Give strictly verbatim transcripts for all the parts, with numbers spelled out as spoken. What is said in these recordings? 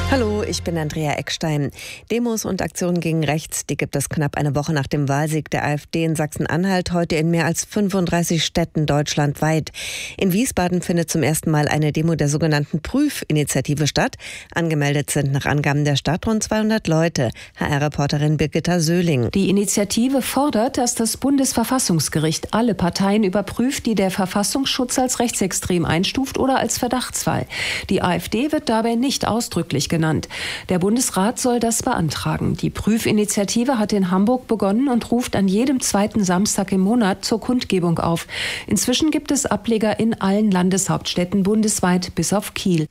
Hallo, ich bin Andrea Eckstein. Demos und Aktionen gegen rechts, die gibt es knapp eine Woche nach dem Wahlsieg der AfD in Sachsen-Anhalt heute in mehr als fünfunddreißig Städten deutschlandweit. In Wiesbaden findet zum ersten Mal eine Demo der sogenannten Prüfinitiative statt. Angemeldet sind nach Angaben der Stadt rund zweihundert Leute. H R-Reporterin Birgitta Söhling. Die Initiative fordert, dass das Bundesverfassungsgericht alle Parteien überprüft, die der Verfassungsschutz als rechtsextrem einstuft oder als Verdachtsfall. Die AfD wird dabei nicht ausdrücklich genannt. Der Bundesrat soll das beantragen. Die Prüfinitiative hat in Hamburg begonnen und ruft an jedem zweiten Samstag im Monat zur Kundgebung auf. Inzwischen gibt es Ableger in allen Landeshauptstädten bundesweit bis auf Kiel.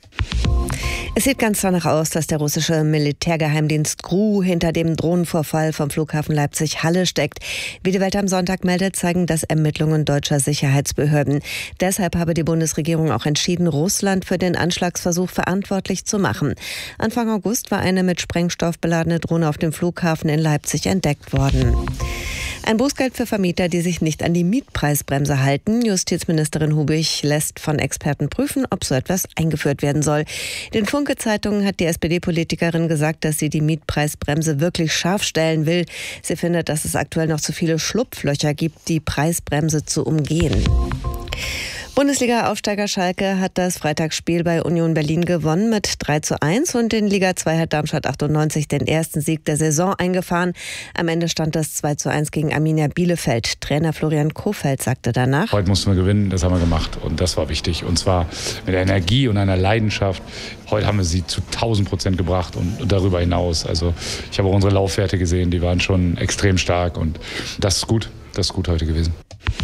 Es sieht ganz danach aus, dass der russische Militärgeheimdienst G R U hinter dem Drohnenvorfall vom Flughafen Leipzig-Halle steckt. Wie die Welt am Sonntag meldet, zeigen das Ermittlungen deutscher Sicherheitsbehörden. Deshalb habe die Bundesregierung auch entschieden, Russland für den Anschlagsversuch verantwortlich zu machen. Anfang August war eine mit Sprengstoff beladene Drohne auf dem Flughafen in Leipzig entdeckt worden. Ein Bußgeld für Vermieter, die sich nicht an die Mietpreisbremse halten. Justizministerin Hubich lässt von Experten prüfen, ob so etwas eingeführt werden soll. Den Funke-Zeitungen hat die S P D-Politikerin gesagt, dass sie die Mietpreisbremse wirklich scharf stellen will. Sie findet, dass es aktuell noch zu viele Schlupflöcher gibt, die Preisbremse zu umgehen. Bundesliga-Aufsteiger Schalke hat das Freitagsspiel bei Union Berlin gewonnen mit drei zu eins und in Liga zwei hat Darmstadt achtundneunzig den ersten Sieg der Saison eingefahren. Am Ende stand das zwei zu eins gegen Arminia Bielefeld. Trainer Florian Kohfeldt sagte danach: Heute mussten wir gewinnen, das haben wir gemacht und das war wichtig. Und zwar mit Energie und einer Leidenschaft. Heute haben wir sie zu tausend Prozent gebracht und darüber hinaus. Also ich habe auch unsere Laufwerte gesehen, die waren schon extrem stark und das ist gut, das ist gut heute gewesen.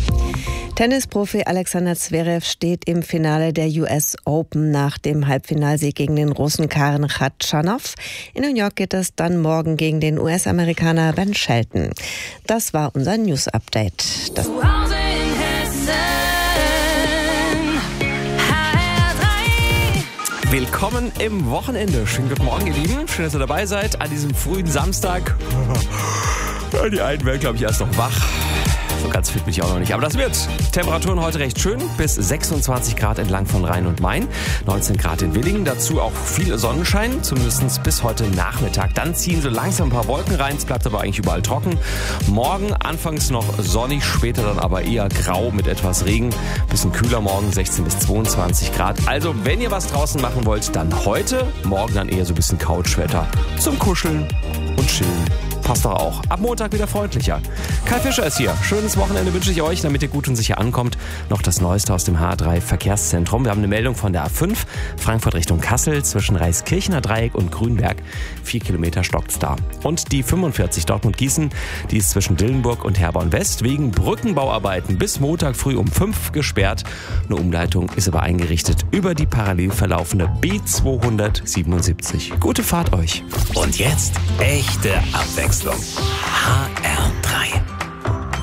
Tennisprofi Alexander Zverev steht im Finale der U S Open nach dem Halbfinalsieg gegen den Russen Karen Khachanov. In New York geht es dann morgen gegen den U S-Amerikaner Ben Shelton. Das war unser News-Update. Das Willkommen im Wochenende. Schönen guten Morgen, ihr Lieben. Schön, dass ihr dabei seid an diesem frühen Samstag. Die einen werden, glaube ich, erst noch wach. So ganz fit bin ich auch noch nicht. Aber das wird. Temperaturen heute recht schön. Bis sechsundzwanzig Grad entlang von Rhein und Main. neunzehn Grad in Willingen. Dazu auch viel Sonnenschein. Zumindest bis heute Nachmittag. Dann ziehen so langsam ein paar Wolken rein. Es bleibt aber eigentlich überall trocken. Morgen anfangs noch sonnig. Später dann aber eher grau mit etwas Regen. Bisschen kühler morgen. sechzehn bis zweiundzwanzig Grad. Also wenn ihr was draußen machen wollt, dann heute. Morgen dann eher so ein bisschen Couchwetter. Zum Kuscheln und Chillen. Passt doch auch. Ab Montag wieder freundlicher. Kai Fischer ist hier. Schönes Wochenende wünsche ich euch, damit ihr gut und sicher ankommt. Noch das Neueste aus dem H drei Verkehrszentrum. Wir haben eine Meldung von der A fünf, Frankfurt Richtung Kassel, zwischen Reiskirchener Dreieck und Grünberg. Vier Kilometer stockt's da. Und die fünfundvierzig Dortmund-Gießen, die ist zwischen Dillenburg und Herborn West wegen Brückenbauarbeiten bis Montag früh um fünf gesperrt. Eine Umleitung ist aber eingerichtet über die parallel verlaufende B zweihundertsiebenundsiebzig. Gute Fahrt euch. Und jetzt echte Abwechslung. H R drei.